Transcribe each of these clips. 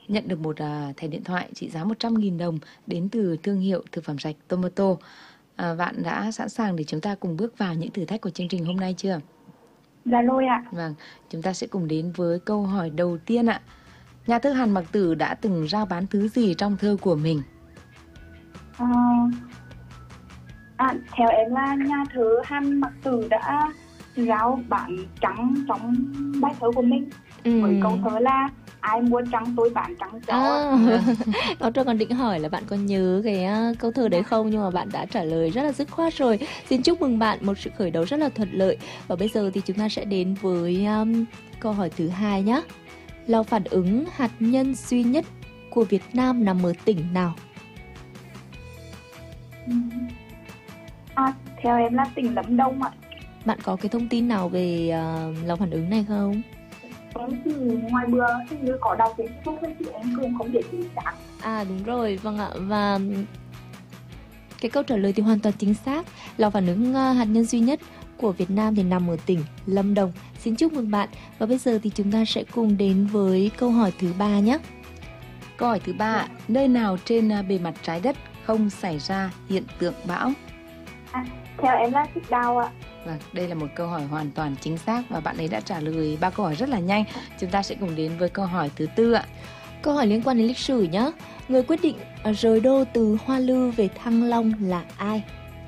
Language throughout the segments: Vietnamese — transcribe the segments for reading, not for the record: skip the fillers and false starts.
nhận được một thẻ điện thoại trị giá 100.000 đồng đến từ thương hiệu thực phẩm sạch Tomato. Bạn đã sẵn sàng để chúng ta cùng bước vào những thử thách của chương trình hôm nay chưa? Dạ rồi ạ. Vâng, chúng ta sẽ cùng đến với câu hỏi đầu tiên ạ. Nhà thơ Hàn Mặc Tử đã từng rao bán thứ gì trong thơ của mình? Theo em là nhà thơ Hàn Mặc Tử đã rao bán trắng trong bài thơ của mình. Với câu thơ là ai mua trắng tôi bán trắng cho. Ngọc Trâm còn định hỏi là bạn có nhớ cái câu thơ đấy không, nhưng mà bạn đã trả lời rất là dứt khoát rồi. Xin chúc mừng bạn một sự khởi đầu rất là thuận lợi. Và bây giờ thì chúng ta sẽ đến với câu hỏi thứ hai nhé. Lò phản ứng hạt nhân duy nhất của Việt Nam nằm ở tỉnh nào? Theo em là tỉnh Lâm Đồng ạ. Bạn có cái thông tin nào về lò phản ứng này không? Em thì ngoài bữa hình như có đọc đến Facebook thì em cũng không biết chính xác. Đúng rồi, vâng ạ. Và cái câu trả lời thì hoàn toàn chính xác. Lò phản ứng hạt nhân duy nhất của Việt Nam thì nằm ở tỉnh Lâm Đồng. Xin chúc mừng bạn. Và bây giờ thì chúng ta sẽ cùng đến với câu hỏi thứ 3 nhé. Câu hỏi thứ 3, nơi nào trên bề mặt trái đất không xảy ra hiện tượng bão? Theo em là Xích Đào ạ. Vâng, đây là một câu hỏi hoàn toàn chính xác và bạn ấy đã trả lời 3 câu hỏi rất là nhanh. Chúng ta sẽ cùng đến với câu hỏi thứ 4 ạ. Câu hỏi liên quan đến lịch sử nhé. Người quyết định rời đô từ Hoa Lư về Thăng Long là ai?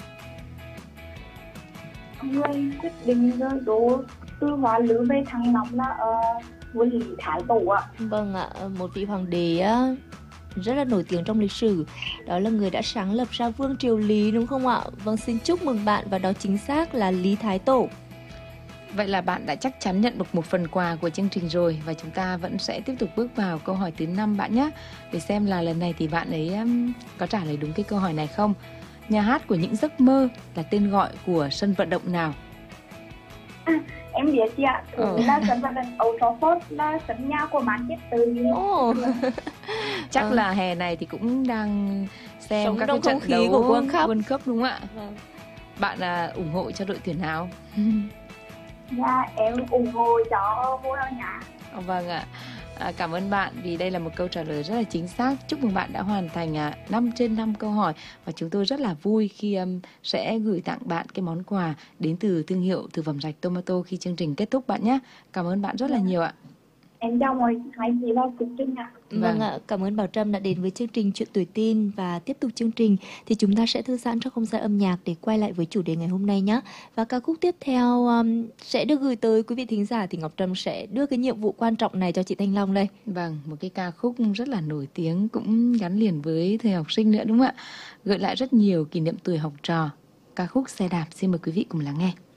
Người quyết định rời đô từ Hoa Lư về Thăng Long là vua Lý Thái Tổ ạ. Vâng ạ, một vị hoàng đế rất là nổi tiếng trong lịch sử. Đó là người đã sáng lập ra vương triều Lý, đúng không ạ? Vâng, xin chúc mừng bạn và đó chính xác là Lý Thái Tổ. Vậy là bạn đã chắc chắn nhận được một phần quà của chương trình rồi. Và chúng ta vẫn sẽ tiếp tục bước vào câu hỏi thứ 5 bạn nhé. Để xem là lần này thì bạn ấy có trả lời đúng cái câu hỏi này không. Nhà hát của những giấc mơ là tên gọi của sân vận động nào? Em biết chị ạ. Là sân vận động Old Trafford, là sân nhà của Manchester United. Chắc là hè này thì cũng đang xem sống các trong cái không trận khí đấu của World Cup đúng không ạ? Vâng. Bạn ủng hộ cho đội tuyển nào? Dạ, em ủng hộ cho Bồ Đào Nha. Vâng ạ. Cảm ơn bạn vì đây là một câu trả lời rất là chính xác. Chúc mừng bạn đã hoàn thành 5 trên 5 câu hỏi. Và chúng tôi rất là vui khi sẽ gửi tặng bạn cái món quà đến từ thương hiệu thực phẩm sạch Tomato khi chương trình kết thúc bạn nhé. Cảm ơn bạn rất là nhiều ạ. Em chào mọi người chị và chương trình ạ. Vâng ạ, cảm ơn Bảo Trâm đã đến với chương trình Chuyện Tuổi Teen. Và tiếp tục chương trình thì chúng ta sẽ thư giãn trong không gian âm nhạc để quay lại với chủ đề ngày hôm nay nhé. Và ca khúc tiếp theo sẽ được gửi tới quý vị thính giả thì Ngọc Trâm sẽ đưa cái nhiệm vụ quan trọng này cho chị Thanh Long đây. Vâng, một cái ca khúc rất là nổi tiếng, cũng gắn liền với thời học sinh nữa đúng không ạ? Gợi lại rất nhiều kỷ niệm tuổi học trò. Ca khúc Xe đạp, xin mời quý vị cùng lắng nghe.